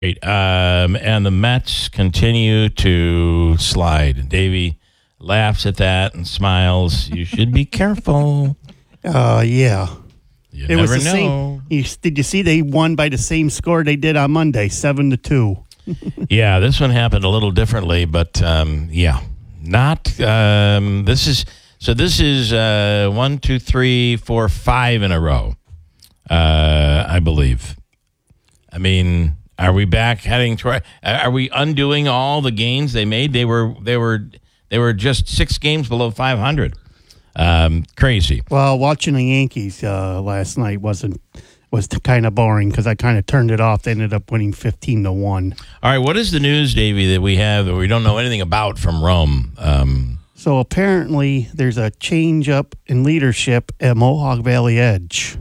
Great. And the Mets continue to slide. Davey laughs at that and smiles. You should be careful. Yeah. You It never was the know. same. Did you see they won by the same score they did on Monday, 7-2? Yeah, this one happened a little differently, but yeah, not. This is 1, 2, 3, 4, 5 in a row. I believe. I mean, are we back heading toward? Are we undoing all the gains they made? They were just 6 games below 500. Crazy. Well, watching the Yankees last night was kind of boring because I kind of turned it off. They ended up winning 15-1. All right, what is the news, Davey, that we have that we don't know anything about from Rome? So apparently there's a change up in leadership at Mohawk Valley Edge.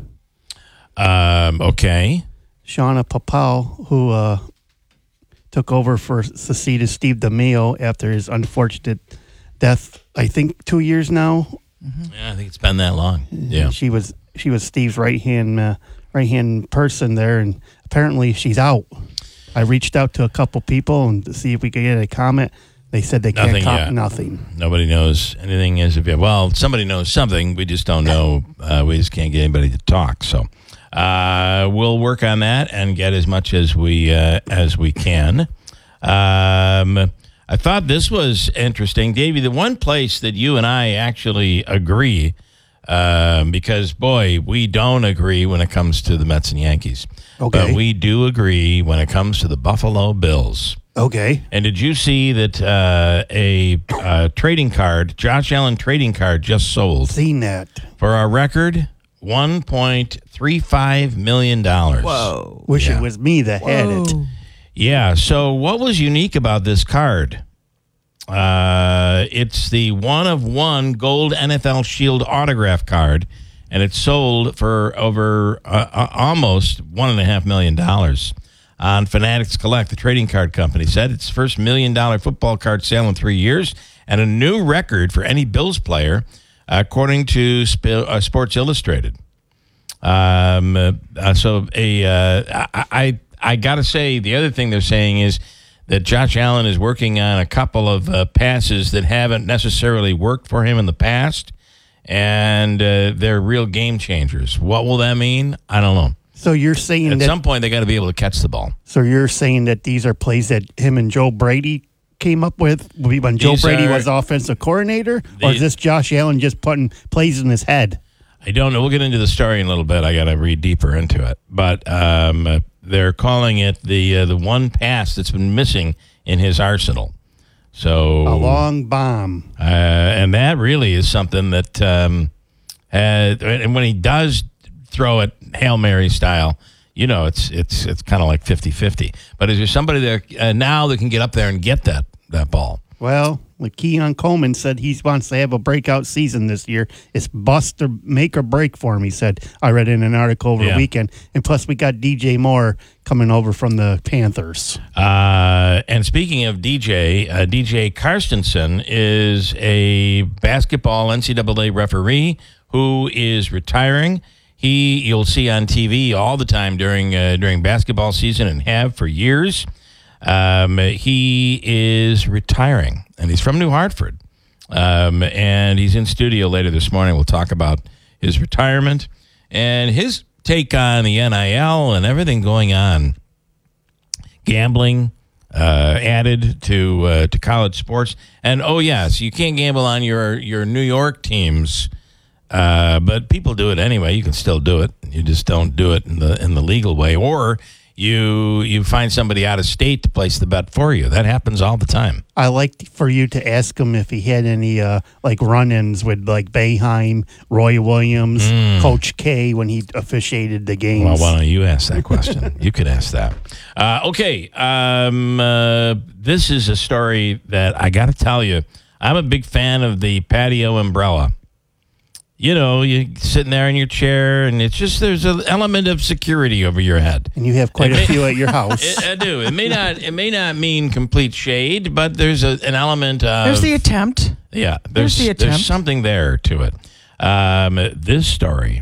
Okay. Shauna Papal, who took over for succeeded Steve DeMeo after his unfortunate death, I think 2 years now. Yeah, I think it's been that long. Yeah. She was Steve's right hand person there, and apparently she's out. I reached out to a couple people and to see if we could get a comment. They said they Nothing can't comment. yet. Nothing. Nobody knows anything as of yet. Well, somebody knows something. We just don't know. We just can't get anybody to talk. So we'll work on that and get as much as we can. I thought this was interesting, Davey. The one place that you and I actually agree, because boy, we don't agree when it comes to the Mets and Yankees. Okay. But we do agree when it comes to the Buffalo Bills. Okay. And did you see that a trading card, Josh Allen trading card, just sold Seen that. for our record $1.35 million? Whoa. Wish Yeah. it was me that had it. Yeah. So what was unique about this card? It's the 1-of-1 gold NFL Shield autograph card, and it sold for over almost $1.5 million. On Fanatics Collect, the trading card company said it's first $1 million football card sale in 3 years and a new record for any Bills player, according to Sports Illustrated. I got to say, the other thing they're saying is that Josh Allen is working on a couple of passes that haven't necessarily worked for him in the past, and they're real game changers. What will that mean? I don't know. So you're saying At that? some point, they got to be able to catch the ball. So you're saying that these are plays that him and Joe Brady came up with when Joe These Brady are- was offensive coordinator, or is this Josh Allen just putting plays in his head? I don't know. We'll get into the story in a little bit. I got to read deeper into it. But they're calling it the one pass that's been missing in his arsenal. So A long bomb. and that really is something that and when he does throw it Hail Mary style, you know, it's kind of like 50-50. But is there somebody there now that can get up there and get that ball? Well, like Keon Coleman said, he wants to have a breakout season this year. It's bust or make or break for him, he said. I read in an article over the weekend. And plus, we got DJ Moore coming over from the Panthers. And speaking of DJ, DJ Carstensen is a basketball NCAA referee who is retiring. You'll see on TV all the time during basketball season and have for years. He is retiring, and he's from New Hartford. And he's in studio later this morning. We'll talk about his retirement and his take on the NIL and everything going on. Gambling added to college sports. And, oh, yes, you can't gamble on your New York teams, but people do it anyway. You can still do it. You just don't do it in the legal way. Or you find somebody out of state to place the bet for you. That happens all the time. I like for you to ask him if he had any like run-ins with like Boeheim, Roy Williams, Coach K when he officiated the games. Well, why don't you ask that question? You could ask that. Okay. This is a story that I got to tell you. I'm a big fan of the patio umbrella. You know, you're sitting there in your chair, and it's just there's an element of security over your head. And you have quite a few at your house. I do. It may not mean complete shade, but there's an element of There's the attempt. yeah. There's the attempt. There's something there to it. This story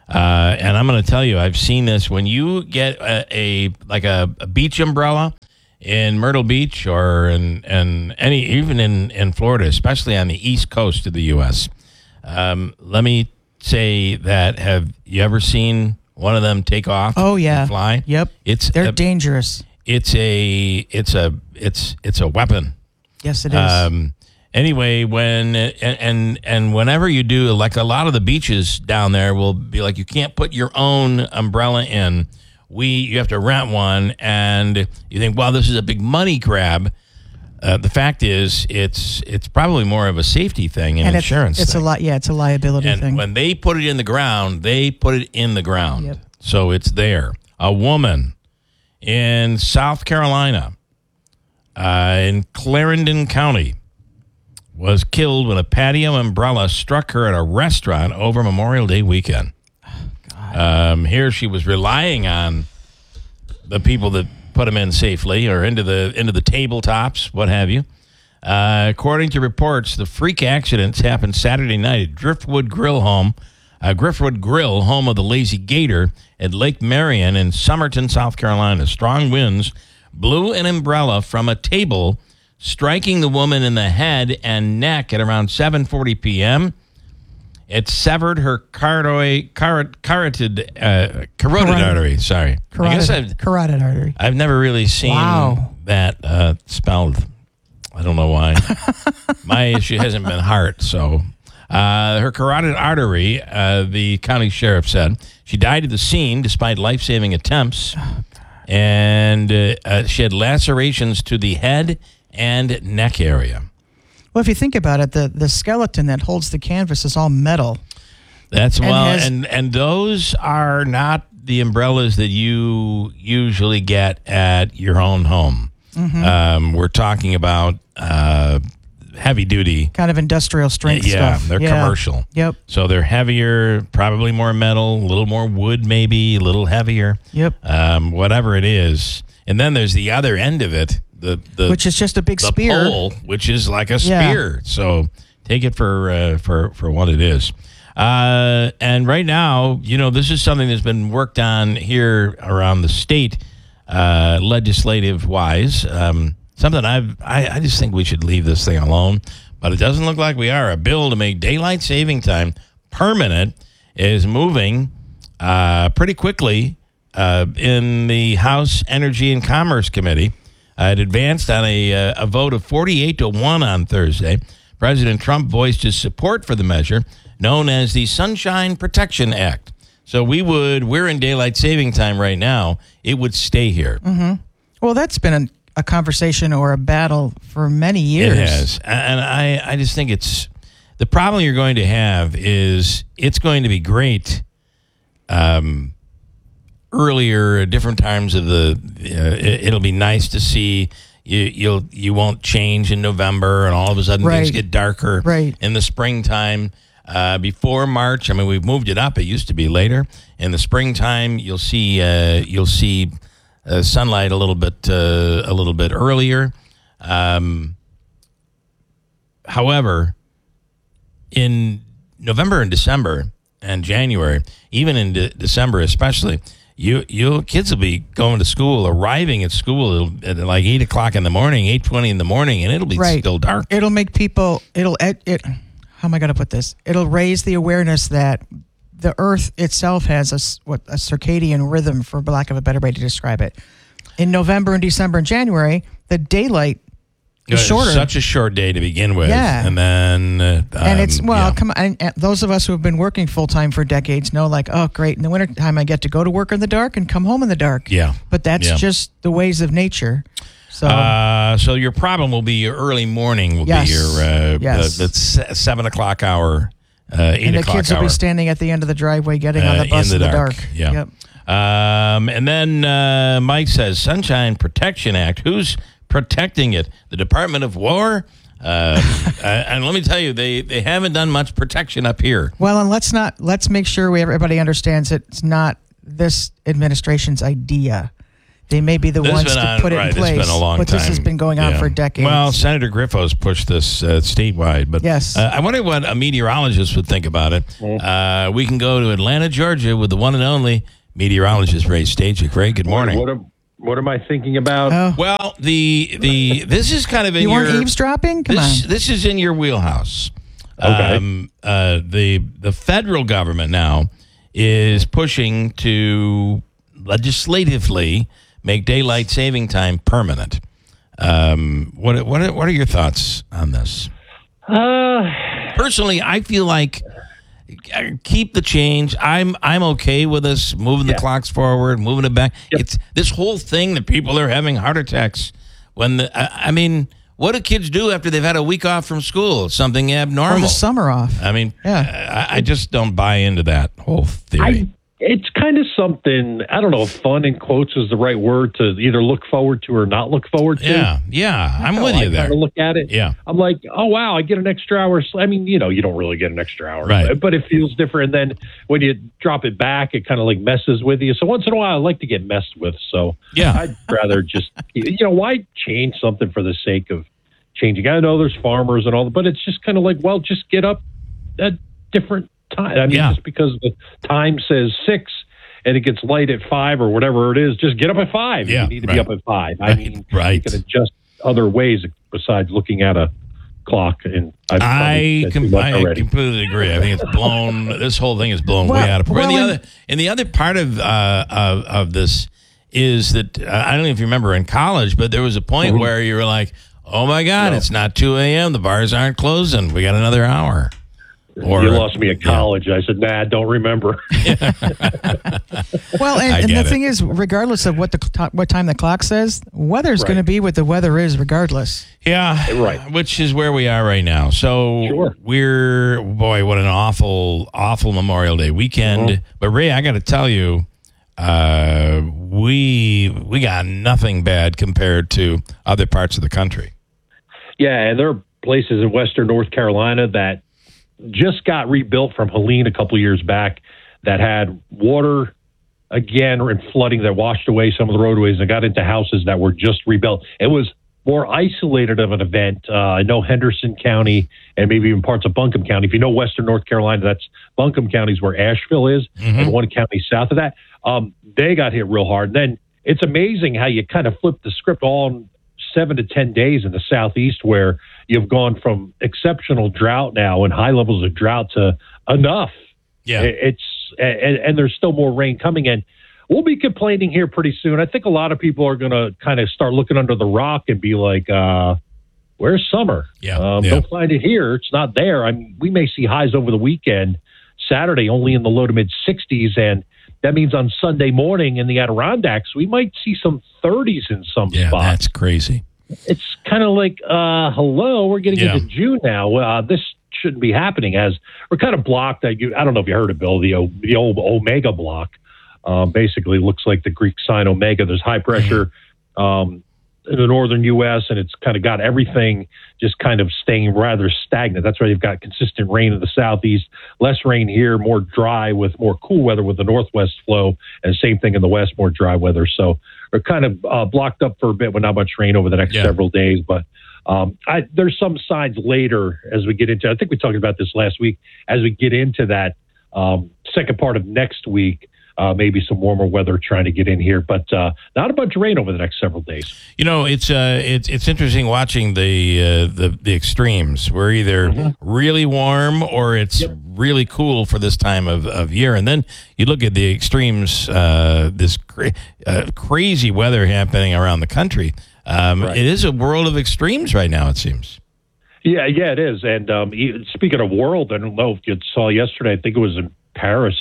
And I'm going to tell you, I've seen this when you get a beach umbrella in Myrtle Beach or even in Florida, especially on the East Coast of the U.S. Let me say that, have you ever seen one of them take off? Oh yeah, and fly. Yep, they're dangerous. It's a weapon. Yes, it is. Anyway, and whenever you do, like a lot of the beaches down there will be like, you can't put your own umbrella in. You have to rent one, and you think, well, this is a big money grab. The fact is, it's probably more of a safety thing and insurance. It's a liability thing. And when they put it in the ground, they put it in the ground, Yep. So it's there. A woman in South Carolina, in Clarendon County, was killed when a patio umbrella struck her at a restaurant over Memorial Day weekend. Here she was relying on the people that put them in safely or into the tabletops, what have you. According to reports, the freak accidents happened Saturday night at Driftwood Grill, home of the Lazy Gator at Lake Marion in Somerton, South Carolina. Strong winds blew an umbrella from a table, striking the woman in the head and neck at around 7:40 p.m. It severed her carotid artery. Sorry. Carotid artery. I've never really seen that spelled. I don't know why. My issue hasn't been heart, so. Her carotid artery, the county sheriff said. She died at the scene despite life-saving attempts. And she had lacerations to the head and neck area. Well, if you think about it, the skeleton that holds the canvas is all metal. And those are not the umbrellas that you usually get at your own home. Mm-hmm. We're talking about heavy duty, kind of industrial strength stuff. They're commercial. Yep. So they're heavier, probably more metal, a little more wood, maybe a little heavier. Yep. Whatever it is, and then there's the other end of it. Which is just a big spear, pole, which is like a spear. So take it for what it is. And right now, this is something that's been worked on here around the state, legislative wise. Something I just think we should leave this thing alone, but it doesn't look like we are. A bill to make daylight saving time permanent is moving pretty quickly in the House Energy and Commerce Committee. It advanced on a vote of 48-1 on Thursday. President Trump voiced his support for the measure known as the Sunshine Protection Act. So we're in daylight saving time right now. It would stay here. Mm-hmm. Well, that's been a conversation or a battle for many years. It has. And I just think the problem you're going to have is it's going to be great earlier at different times of it'll be nice to see you won't change in November and all of a sudden things get darker in the springtime. Before March, I mean, we've moved it up. It used to be later. In the springtime, you'll see sunlight a little bit earlier. However, in November and December and January, even in December especially, you kids will be going to school, arriving at school at like 8 o'clock in the morning, 8:20 in the morning, and it'll be still dark. It'll make people. How am I going to put this? It'll raise the awareness that the Earth itself has a circadian rhythm, for lack of a better way to describe it. In November and December and January, the daylight is shorter. Such a short day to begin with. Yeah. And then... and it's, come on, and those of us who have been working full-time for decades know, like, oh, great, in the wintertime I get to go to work in the dark and come home in the dark. Yeah. But that's just the ways of nature. So your problem will be your early morning will be your that's 7 o'clock hour, 8 o'clock hour. And the kids will be standing at the end of the driveway getting on the bus in the dark. Yeah. Yep. And then Mike says, Sunshine Protection Act. Who's protecting it? The Department of War? And let me tell you, they haven't done much protection up here. Well, and let's make sure everybody understands it's not this administration's idea. They may be the This ones has been to on- put it right, in this has place. been a long but this has time. been going on Yeah. for decades. Well, Senator Griffo's pushed this statewide, but Yes. I wonder what a meteorologist would think about it. We can go to Atlanta, Georgia, with the one and only meteorologist Ray Stachik. Ray, good morning. What am I thinking about? Oh, Well, this is kind of in you your weren't eavesdropping? Come on. this is in your wheelhouse. Okay. The federal government now is pushing to legislatively make daylight saving time permanent. What are your thoughts on this? Personally, I feel like keep the change. I'm okay with us moving the clocks forward, moving it back. Yep. It's this whole thing that people are having heart attacks when I mean, what do kids do after they've had a week off from school? It's something Or abnormal. the summer off. I mean, Yeah. I just don't buy into that whole theory. It's kind of something, I don't know if fun in quotes is the right word to either look forward to or not look forward to. Yeah, I'm with I you there. kind of look at it. Yeah. I'm like, oh, wow, I get an extra hour. I mean, you don't really get an extra hour. Right. But it feels different. And then when you drop it back, it kind of like messes with you. So once in a while, I like to get messed with. So Yeah. I'd rather just, why change something for the sake of changing? I know there's farmers and all, but it's just kind of like, well, just get up at different time. I mean, just because the time says 6 and it gets light at 5 or whatever it is, just get up at 5. Yeah, You need to right. be up at 5. I mean, Right. you can adjust other ways besides looking at a clock. And I I've probably said too much already. completely agree. I think it's blown. This whole thing is blown way out of proportion. And the other part of this is that I don't know if you remember in college, but there was a point where you were like, "Oh my God, it's not 2 a.m. The bars aren't closing. We got another hour." Or, You lost me at college. I said, nah, don't remember. Well, I and get the it. thing is, regardless of what time the clock says, weather's going to be what the weather is, regardless. Yeah, Right. Which is where we are right now. So Sure. what an awful Memorial Day weekend. But Ray, I got to tell you, we got nothing bad compared to other parts of the country. Yeah, and there are places in western North Carolina that just got rebuilt from Helene a couple years back that had water again and flooding that washed away some of the roadways and got into houses that were just rebuilt. It was more isolated of an event. I know Henderson County and maybe even parts of Buncombe County. If you know western North Carolina, that's Buncombe County is where Asheville is, and one county south of that. They got hit real hard. And then it's amazing how you kind of flip the script all in 7 to 10 days in the southeast, where you've gone from exceptional drought now and high levels of drought to enough. Yeah. And there's still more rain coming in. We'll be complaining here pretty soon. I think a lot of people are going to kind of start looking under the rock and be like, where's summer? Yeah. Don't find it here. It's not there. I mean, we may see highs over the weekend, Saturday only in the low to mid 60s. And that means on Sunday morning in the Adirondacks, we might see some 30s in some Yeah, spots. that's crazy. It's kind of like, hello, we're getting Yeah. into June now. This shouldn't be happening as we're kind of blocked. I don't know if you heard it, Bill, the old Omega block. Basically looks like the Greek sign Omega. There's high pressure in the northern U.S., and it's kind of got everything just kind of staying rather stagnant. That's why you've got consistent rain in the southeast, less rain here, more dry with more cool weather with the northwest flow, and same thing in the west, more dry weather. So we're kind of blocked up for a bit with not much rain over the next several days. But there's some signs later as we get into, I think we talked about this last week, as we get into that second part of next week, maybe some warmer weather trying to get in here, but not a bunch of rain over the next several days. You know, it's interesting watching the extremes. We're either really warm or it's really cool for this time of year, and then you look at the extremes. This crazy weather happening around the country. It is a world of extremes right now, it seems. Yeah, it is. And speaking of world, I don't know if you saw yesterday. I think it was in Paris.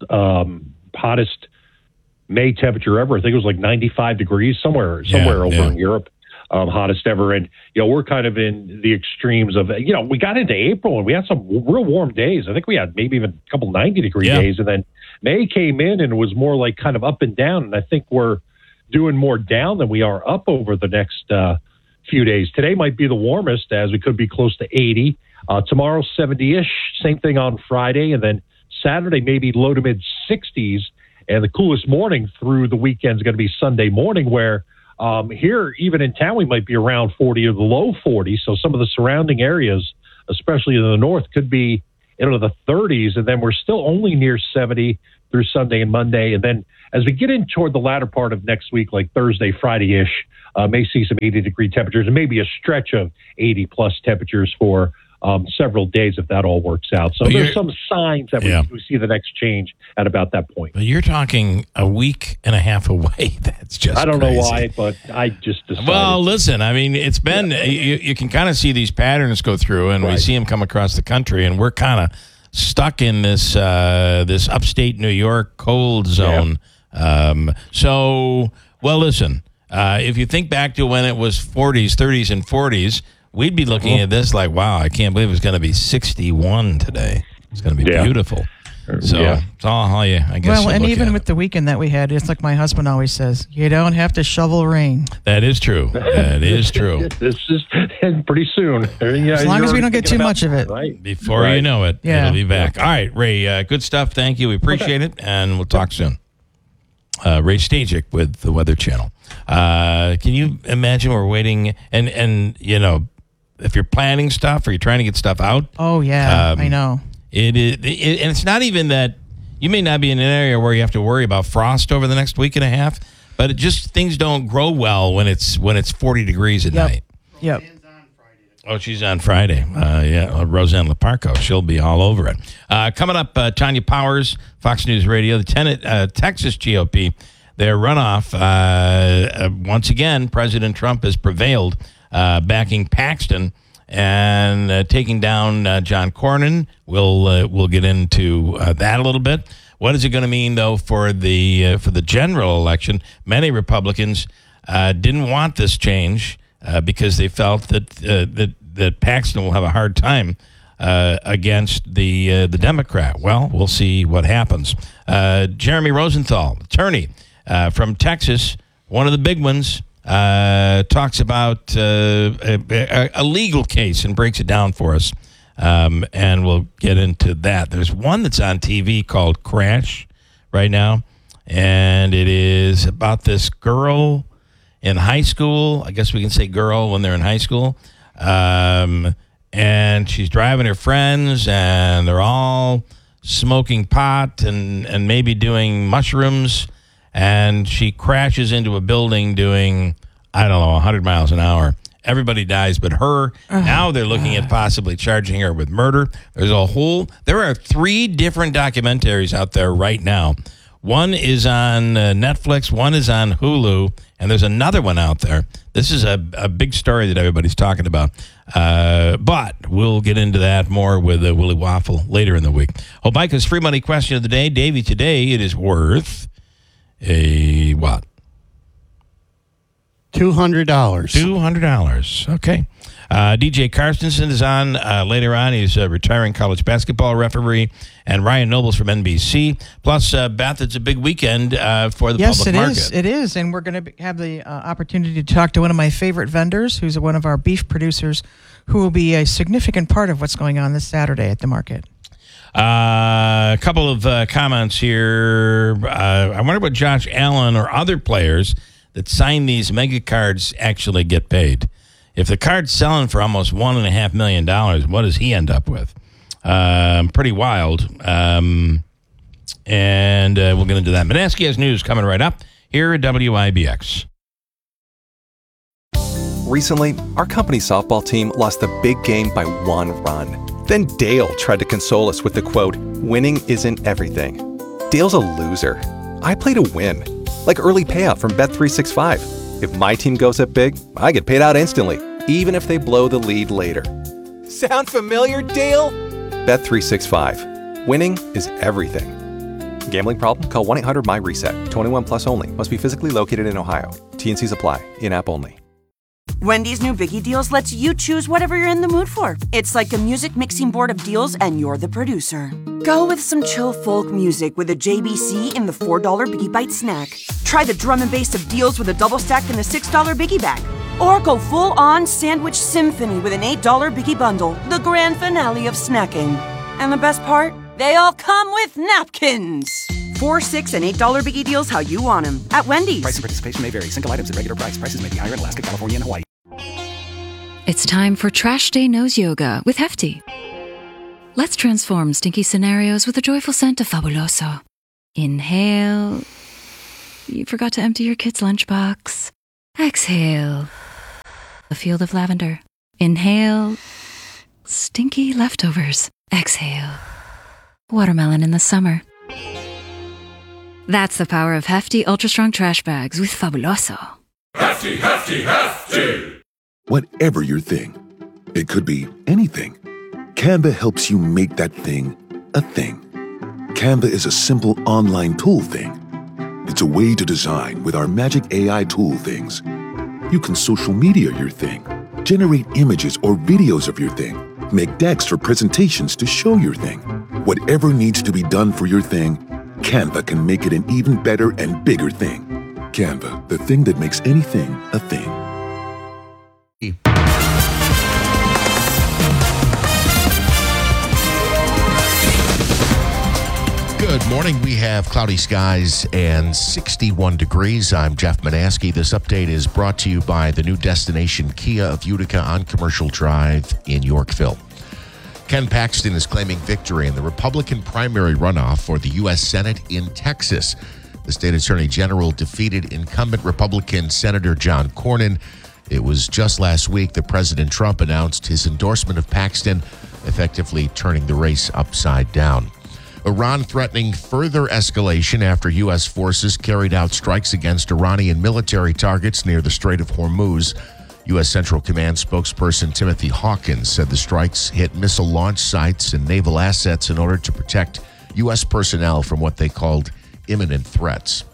Hottest May temperature ever. I think it was like 95 degrees somewhere over in Europe. Hottest ever. And, we're kind of in the extremes of, we got into April and we had some real warm days. I think we had maybe even a couple 90-degree days. And then May came in and it was more like kind of up and down. And I think we're doing more down than we are up over the next few days. Today might be the warmest, as we could be close to 80. Tomorrow, 70-ish. Same thing on Friday. And then Saturday, maybe low to mid 60s. And the coolest morning through the weekend is going to be Sunday morning, where here, even in town, we might be around 40 or the low 40s. So some of the surrounding areas, especially in the north, could be into the 30s. And then we're still only near 70 through Sunday and Monday. And then as we get in toward the latter part of next week, like Thursday, Friday-ish, may see some 80-degree temperatures and maybe a stretch of 80-plus temperatures for several days if that all works out. So there's some signs that we see the next change at about that point. But you're talking a week and a half away. That's just I don't crazy. know why, but I just decided. Well, listen, I mean, it's been, you can kind of see these patterns go through, and we see them come across the country, and we're kind of stuck in this this upstate New York cold zone. So, well, listen, if you think back to when it was 40s, 30s, and 40s, we'd be looking at this like, wow, I can't believe it's going to be 61 today. It's going to be beautiful. So it's all how you, I guess. Well, and even with the weekend that we had, it's like my husband always says, you don't have to shovel rain. That is true. That is true. This is pretty soon. As long as we don't get too much of it. Before you know it, it'll be back. All right, Ray, good stuff. Thank you. We appreciate it, and we'll talk soon. Ray Stajic with the Weather Channel. Can you imagine we're waiting, and you know, if you're planning stuff or you're trying to get stuff out? Oh, yeah, I know. It is, and it's not even that you may not be in an area where you have to worry about frost over the next week and a half, but it just things don't grow well when it's 40 degrees at night. Yep. Oh, she's on Friday. Roseanne Leparco. She'll be all over it. Coming up, Tanya Powers, Fox News Radio, the Texas GOP, their runoff. Once again, President Trump has prevailed, backing Paxton and taking down John Cornyn. We'll get into that a little bit. What is it going to mean, though, for the general election? Many Republicans didn't want this change because they felt that Paxton will have a hard time against the Democrat. Well, we'll see what happens. Jeremy Rosenthal, attorney from Texas, one of the big ones, talks about a legal case and breaks it down for us. And we'll get into that. There's one that's on TV called Crash right now, and it is about this girl in high school. I guess we can say girl when they're in high school. And she's driving her friends, and they're all smoking pot and maybe doing mushrooms. And she crashes into a building doing, 100 miles an hour. Everybody dies but her. Now they're looking at possibly charging her with murder. There are 3 different documentaries out there right now. One is on Netflix, one is on Hulu, and there's another one out there. This is a big story that everybody's talking about. But we'll get into that more with Willie Waffle later in the week. Hobica's free money question of the day. Davey, today it is worth a what? $200. $200. Okay. DJ Carstensen is on later on. He's a retiring college basketball referee. And Ryan Nobles from NBC. Plus, Beth, it's a big weekend for the public market. Yes, it is. And we're going to have the opportunity to talk to one of my favorite vendors, who's one of our beef producers, who will be a significant part of what's going on this Saturday at the market. A couple of comments here. I wonder what Josh Allen or other players that sign these mega cards actually get paid. If the card's selling for almost $1.5 million, what does he end up with? Pretty wild. And we'll get into that. Manaski has news coming right up here at WIBX. Recently, our company's softball team lost the big game by 1 run. Then Dale tried to console us with the quote, "Winning isn't everything." Dale's a loser. I play to win. Like early payout from Bet365. If my team goes up big, I get paid out instantly, even if they blow the lead later. Sound familiar, Dale? Bet365. Winning is everything. Gambling problem? Call 1-800-MY-RESET. 21 plus only. Must be physically located in Ohio. T&Cs apply. In-app only. Wendy's new Biggie Deals lets you choose whatever you're in the mood for. It's like a music mixing board of deals, and you're the producer. Go with some chill folk music with a JBC in the $4 Biggie Bite snack. Try the drum and bass of deals with a double stack in the $6 Biggie Bag. Or go full-on sandwich symphony with an $8 Biggie Bundle, the grand finale of snacking. And the best part? They all come with napkins. 4, $6, and $8 biggie deals how you want them at Wendy's. Price and participation may vary. Single items at regular price. Prices may be higher in Alaska, California, and Hawaii. It's time for Trash Day Nose Yoga with Hefty. Let's transform stinky scenarios with the joyful scent of Fabuloso. Inhale. You forgot to empty your kid's lunchbox. Exhale. A field of lavender. Inhale. Stinky leftovers. Exhale. Watermelon in the summer. That's the power of Hefty Ultra Strong Trash Bags with Fabuloso. Hefty, Hefty, Hefty! Whatever your thing, it could be anything. Canva helps you make that thing a thing. Canva is a simple online tool thing. It's a way to design with our magic AI tool things. You can social media your thing, generate images or videos of your thing, make decks for presentations to show your thing. Whatever needs to be done for your thing, Canva can make it an even better and bigger thing. Canva, the thing that makes anything a thing. Good morning. We have cloudy skies and 61 degrees. I'm Jeff Manaski. This update is brought to you by the new destination Kia of Utica on Commercial Drive in Yorkville. Ken Paxton is claiming victory in the Republican primary runoff for the U.S. Senate in Texas. The state attorney general defeated incumbent Republican Senator John Cornyn. It was just last week that President Trump announced his endorsement of Paxton, effectively turning the race upside down. Iran threatening further escalation after U.S. forces carried out strikes against Iranian military targets near the Strait of Hormuz. U.S. Central Command spokesperson Timothy Hawkins said the strikes hit missile launch sites and naval assets in order to protect U.S. personnel from what they called imminent threats.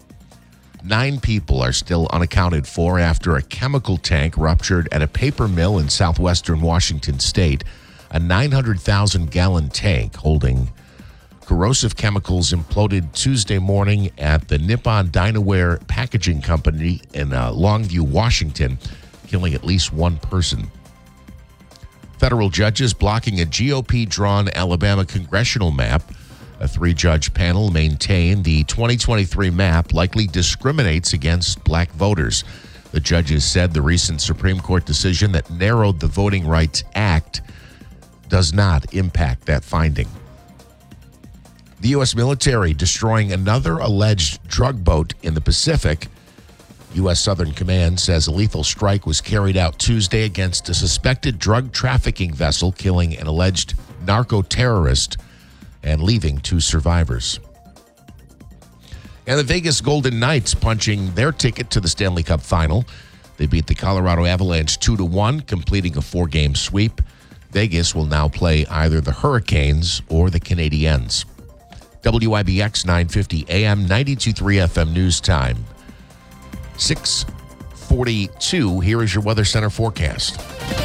9 people are still unaccounted for after a chemical tank ruptured at a paper mill in southwestern Washington state. A 900,000-gallon tank holding corrosive chemicals imploded Tuesday morning at the Nippon Dinaware Packaging Company in Longview, Washington, killing at least one person. Federal judges blocking a GOP-drawn Alabama congressional map. A 3-judge panel maintained the 2023 map likely discriminates against black voters. The judges said the recent Supreme Court decision that narrowed the Voting Rights Act does not impact that finding. The U.S. military destroying another alleged drug boat in the Pacific. U.S. Southern Command says a lethal strike was carried out Tuesday against a suspected drug trafficking vessel, killing an alleged narco-terrorist and leaving 2 survivors. And the Vegas Golden Knights punching their ticket to the Stanley Cup Final. They beat the Colorado Avalanche 2-1, completing a 4-game sweep. Vegas will now play either the Hurricanes or the Canadiens. WIBX 950 AM, 92.3 FM News Time. 6:42. Here is your Weather Center forecast.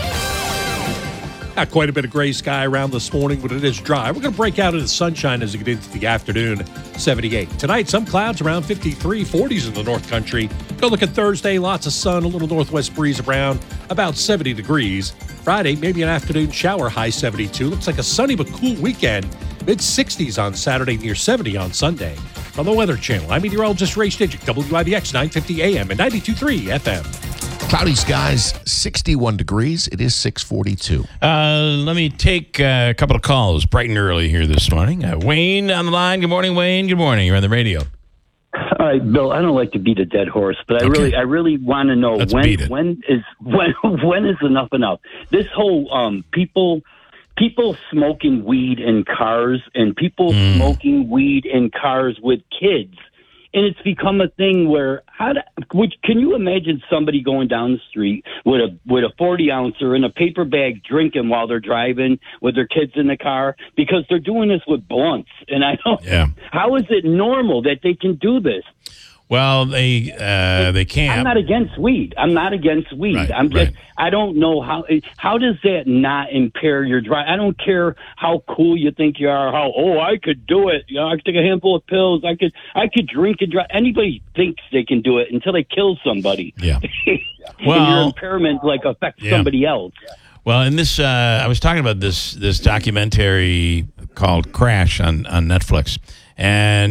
Quite a bit of gray sky around this morning, but it is dry. We're going to break out into sunshine as we get into the afternoon, 78. Tonight, some clouds around 53, 40s in the North Country. Go look at Thursday, lots of sun, a little northwest breeze around, about 70 degrees. Friday, maybe an afternoon shower, high 72. Looks like a sunny but cool weekend. Mid-60s on Saturday, near 70 on Sunday. From the Weather Channel, I'm meteorologist Ray Stidgick, WIBX 950 AM and 92.3 FM. Cloudy skies, 61 degrees. It is 6:42. Let me take a couple of calls bright and early here this morning. Wayne on the line. Good morning, Wayne. Good morning. You're on the radio. All right, Bill. I don't like to beat a dead horse, but I really want to know when is enough enough? This whole people smoking weed in cars and people smoking weed in cars with kids. And it's become a thing where, can you imagine somebody going down the street with a 40-ouncer in a paper bag drinking while they're driving with their kids in the car? Because they're doing this with blunts. And I don't. Yeah. How is it normal that they can do this? Well, they can't. I'm not against weed. Right, I'm just. Right. I don't know how does that not impair your drive? I don't care how cool you think you are. I could do it. You know, I could take a handful of pills. I could drink and drive. Anybody thinks they can do it until they kill somebody. Yeah. Well, and your impairment affects somebody else. Well, in this, I was talking about this documentary called Crash on Netflix, and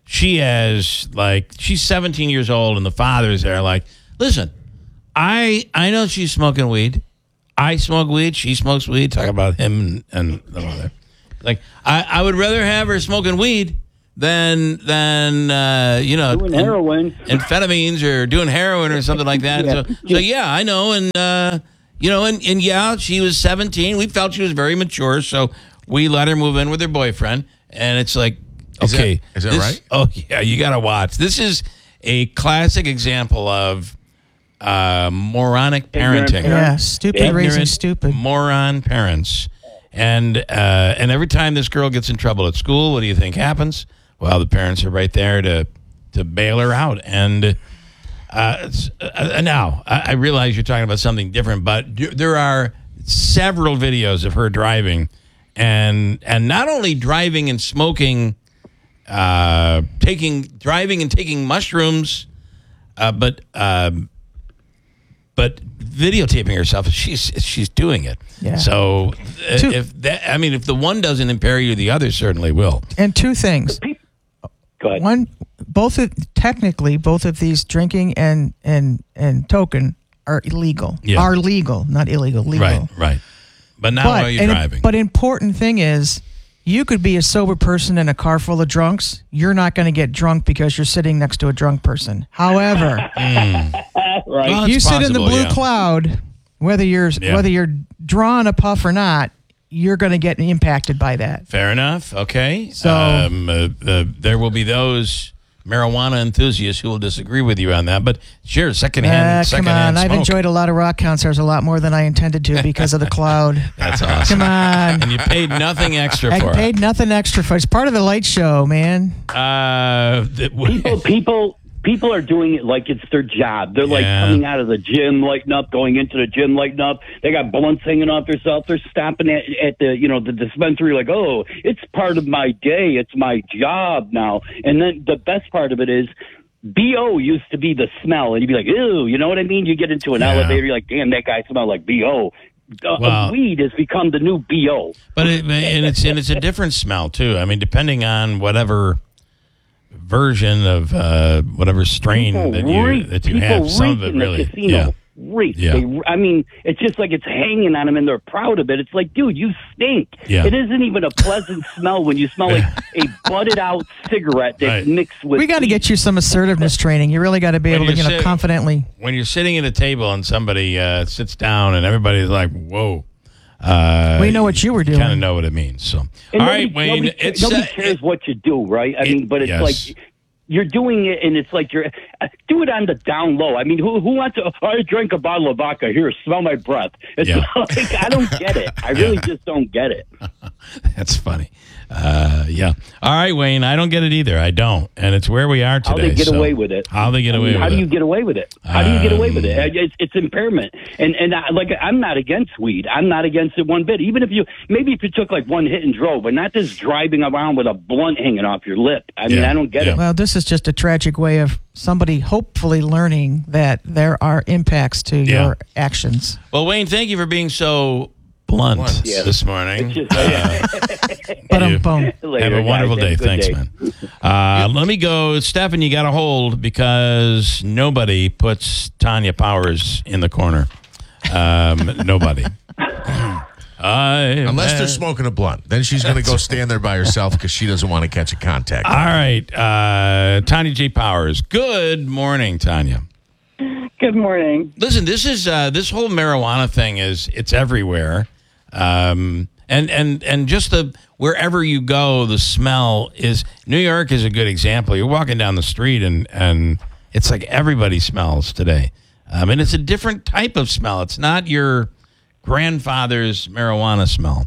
she has she's 17 years old, and the father's there. Like, listen, I know she's smoking weed. I smoke weed. She smokes weed. Talk about him and the mother. Like, I would rather have her smoking weed than doing heroin, amphetamines, or doing heroin or something like that. So yeah, I know, and and yeah, she was 17. We felt she was very mature, so we let her move in with her boyfriend. And it's like, okay, is that right? Oh yeah, you got to watch. This is a classic example of moronic parenting. Yeah, stupid raising stupid. Moron parents. And every time this girl gets in trouble at school, what do you think happens? Well, the parents are right there to bail her out. And now, I realize you're talking about something different, but there are several videos of her driving, and not only driving and smoking, driving and taking mushrooms, but videotaping herself. She's doing it. Yeah. So if the one doesn't impair you, the other certainly will. And two things. Go ahead. One, both of these drinking and token are illegal. Yeah. Are legal, not illegal. Legal. Right. But now while you're driving. But important thing is, you could be a sober person in a car full of drunks. You're not going to get drunk because you're sitting next to a drunk person. However, right. You sit in the blue cloud, whether you're drawing a puff or not, you're going to get impacted by that. Fair enough. Okay. So there will be those marijuana enthusiasts who will disagree with you on that. But sure, secondhand come on. smoke. I've enjoyed a lot of rock concerts a lot more than I intended to because of the cloud. That's awesome. Come on. And you paid nothing extra for it. I paid nothing extra for it. It's part of the light show, man. People are doing it like it's their job. They're like coming out of the gym, lighting up, going into the gym, lighting up. They got blunts hanging off themselves. They're stopping at the dispensary like, oh, it's part of my day. It's my job now. And then the best part of it is, BO used to be the smell, and you'd be like, ew, you know what I mean? You get into an elevator, you're like, damn, that guy smelled like BO. Weed has become the new BO. But it's a different smell too. I mean, depending on whatever version of whatever strain that you have, some of it really, reek. Yeah. I mean, it's just like it's hanging on them, and they're proud of it. It's like, dude, you stink. Yeah. It isn't even a pleasant smell when you smell like a butted out cigarette that's mixed with. We got to get you some assertiveness training. You really got to be able to, confidently. When you're sitting at a table and somebody sits down and everybody's like, "Whoa." We know what you were doing. Kind of know what it means. So, and all right, Wayne. Nobody cares what you do, right? I mean, but it's like you're doing it, and it's like do it on the down low. I mean, who wants to? I drank a bottle of vodka. Here, smell my breath. It's like I don't get it. I really just don't get it. That's funny. Yeah. All right, Wayne. I don't get it either. I don't, and it's where we are today. How they get away with it? How they get away with it? How do you get away with it? How do you get away with it? It's impairment, and I'm not against weed. I'm not against it one bit. Even if you took like one hit and drove, but not just driving around with a blunt hanging off your lip. I mean, I don't get it. Well, this is just a tragic way of somebody hopefully learning that there are impacts to your actions. Well, Wayne, thank you for being so blunt this morning. Have a wonderful day. Thanks, man. Let me go. Stefan, you got to hold because nobody puts Tanya Powers in the corner. Nobody. Unless they're smoking a blunt. Then she's going to go stand there by herself because she doesn't want to catch a contact. All right. Tanya J. Powers. Good morning, Tanya. Good morning. Listen, this is this whole marijuana thing it's everywhere. And just wherever you go, the smell is. New York is a good example. You're walking down the street and it's like everybody smells today. And it's a different type of smell. It's not your grandfather's marijuana smell.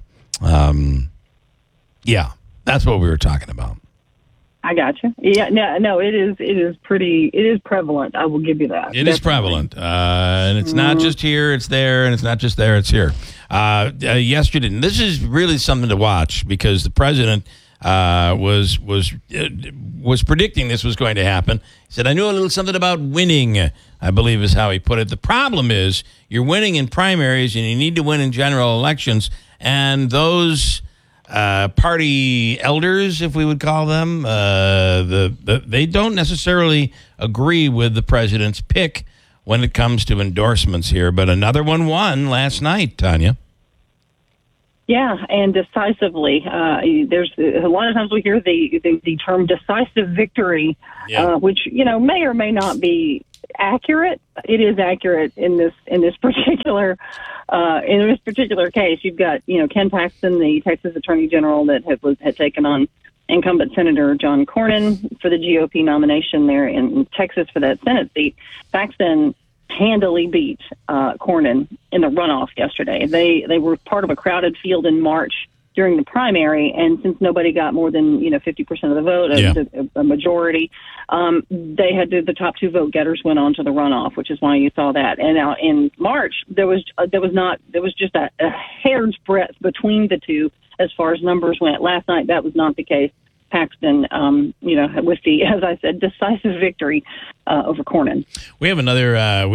Yeah, that's what we were talking about. I got you. Yeah, no, it is prevalent. I will give you that. It is prevalent. And it's not just here, it's there, and it's not just there, it's here. Yesterday, and this is really something to watch because the president was predicting this was going to happen. He said, I knew a little something about winning, I believe is how he put it. The problem is you're winning in primaries and you need to win in general elections, and those party elders, if we would call them. They don't necessarily agree with the president's pick when it comes to endorsements here, but another one won last night, Tanya. Yeah, and decisively. There's a lot of times we hear the term decisive victory, which may or may not be accurate. It is accurate in this particular case. You've got Ken Paxton, the Texas Attorney General, that had taken on incumbent Senator John Cornyn for the GOP nomination there in Texas for that Senate seat. Paxton handily beat Cornyn in the runoff yesterday. They were part of a crowded field in March during the primary, and since nobody got more than 50% of the vote, a majority, they had the top two vote getters went on to the runoff, which is why you saw that. And now in March, there was just a hair's breadth between the two as far as numbers went. Last night, that was not the case. Paxton, with the, as I said, decisive victory over Cornyn. We have another.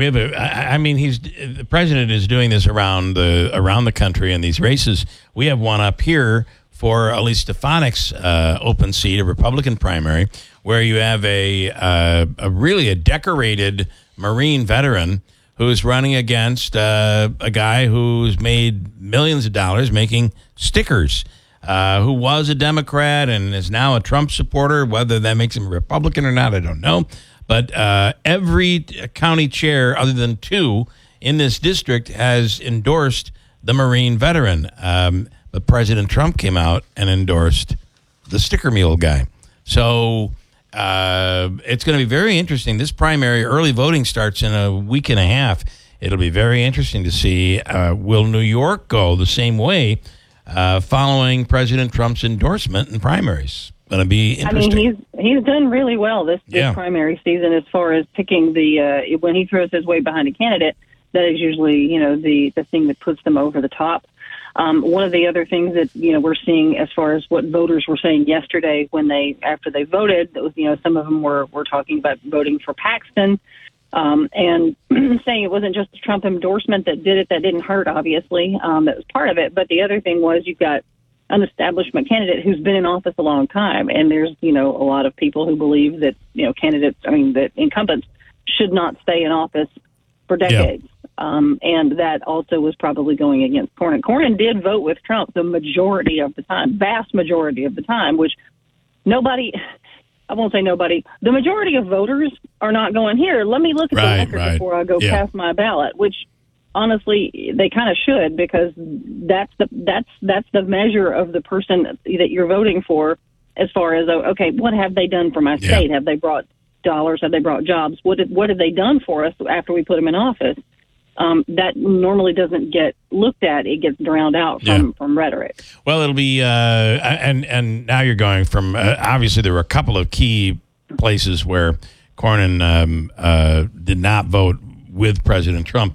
The president is doing this around the country in these races. We have one up here for Elise Stefanik's open seat, a Republican primary, where you have a really decorated Marine veteran who's running against a guy who's made millions of dollars making stickers. Who was a Democrat and is now a Trump supporter. Whether that makes him a Republican or not, I don't know. But every county chair, other than two in this district, has endorsed the Marine veteran. But President Trump came out and endorsed the sticker mule guy. So it's going to be very interesting. This primary, early voting starts in a week and a half. It'll be very interesting to see, will New York go the same way following President Trump's endorsement in primaries? Going to be interesting. I mean, he's done really well this primary season as far as picking when he throws his weight behind a candidate. That is usually the thing that puts them over the top. One of the other things that we're seeing as far as what voters were saying yesterday after they voted, that was some of them were talking about voting for Paxton. And saying it wasn't just the Trump endorsement that did it, that didn't hurt, obviously. That was part of it. But the other thing was you've got an establishment candidate who's been in office a long time. And there's, a lot of people who believe that, that incumbents should not stay in office for decades. Yeah. And that also was probably going against Cornyn. Cornyn did vote with Trump the majority of the time, vast majority of the time, which I won't say nobody. The majority of voters are not going here. Let me look at the record before I go cast my ballot, which honestly they kind of should, because that's the measure of the person that you're voting for as far as, okay, what have they done for my state? Have they brought dollars? Have they brought jobs? What have they done for us after we put them in office? That normally doesn't get looked at. It gets drowned out from rhetoric. Well, it'll be, and now you're going from, obviously there were a couple of key places where Cornyn did not vote with President Trump,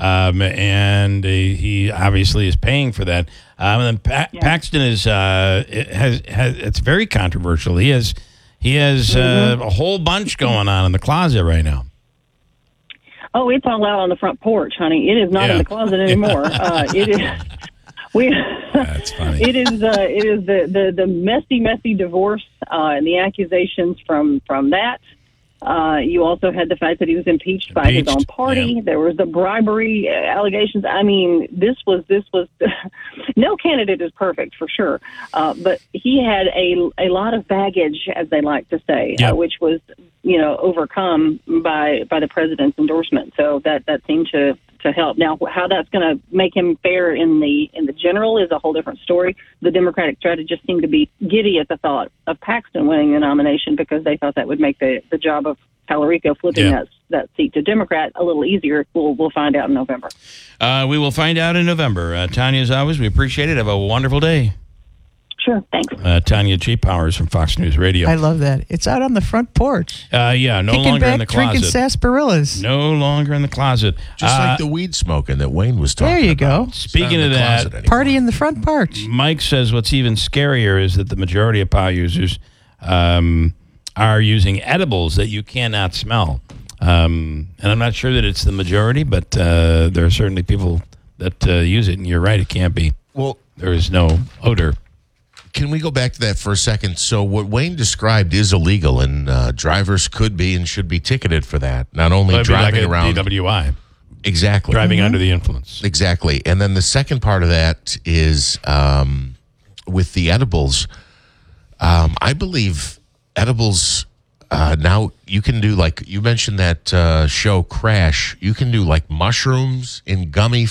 and he obviously is paying for that. And then Paxton is, it's very controversial. He has a whole bunch going on in the closet right now. Oh, it's all out on the front porch, honey. It is not in the closet anymore. It is. That's funny. It is the messy divorce and the accusations from that. You also had the fact that he was impeached by his own party. Yeah. There was the bribery allegations. I mean, this was no candidate is perfect for sure, but he had a lot of baggage, as they like to say, which was overcome by the president's endorsement. So that seemed to help. Now, how that's going to make him fare in the general is a whole different story. The Democratic strategists seem to be giddy at the thought of Paxton winning the nomination because they thought that would make the job of Talarico flipping that seat to Democrat a little easier. We'll find out in November. We will find out in November. Tanya, as always, we appreciate it. Have a wonderful day. Sure, thanks. Tanya G. Powers from Fox News Radio. I love that. It's out on the front porch. No Kicking longer back, in the closet. Drinking sarsaparillas. No longer in the closet. Just like the weed smoking that Wayne was talking about. There you go. Speaking of that, party in the front porch. Mike says what's even scarier is that the majority of POW users are using edibles that you cannot smell. And I'm not sure that it's the majority, but there are certainly people that use it, and you're right, it can't be. Well, there is no odor. Can we go back to that for a second? So what Wayne described is illegal, and drivers could be and should be ticketed for that. Not only driving like around DWI. Exactly. Driving under the influence. Exactly. And then the second part of that is with the edibles. I believe edibles now you can do, like you mentioned that show Crash. You can do like mushrooms in gummy